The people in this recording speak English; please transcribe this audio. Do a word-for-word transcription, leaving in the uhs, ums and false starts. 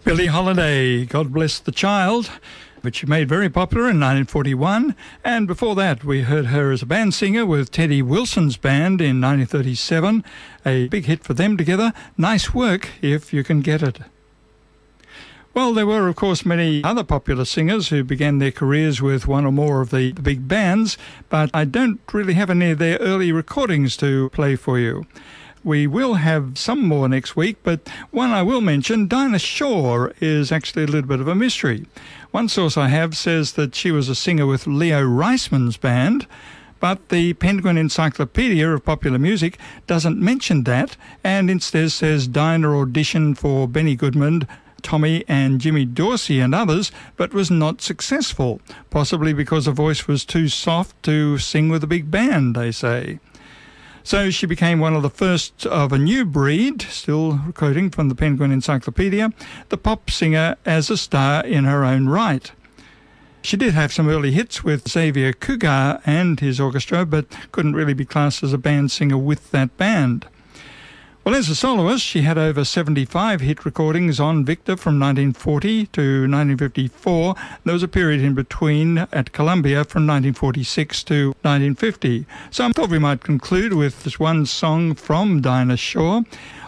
Billie Holiday, God Bless the Child, which she made very popular in nineteen forty-one. And before that, we heard her as a band singer with Teddy Wilson's band in nineteen thirty-seven. A big hit for them together. Nice Work If You Can Get It. Well, there were, of course, many other popular singers who began their careers with one or more of the big bands, but I don't really have any of their early recordings to play for you. We will have some more next week, but one I will mention, Dinah Shore, is actually a little bit of a mystery. One source I have says that she was a singer with Leo Reisman's band, but the Penguin Encyclopedia of Popular Music doesn't mention that, and instead says Dinah auditioned for Benny Goodman, Tommy and Jimmy Dorsey and others, but was not successful, possibly because her voice was too soft to sing with a big band, they say. So she became one of the first of a new breed, still quoting from the Penguin Encyclopedia, the pop singer as a star in her own right. She did have some early hits with Xavier Cugat and his orchestra, but couldn't really be classed as a band singer with that band. Well, as a soloist, she had over seventy-five hit recordings on Victor from nineteen forty to nineteen fifty-four. There was a period in between at Columbia from nineteen forty-six to nineteen fifty. So I thought we might conclude with this one song from Dinah Shore.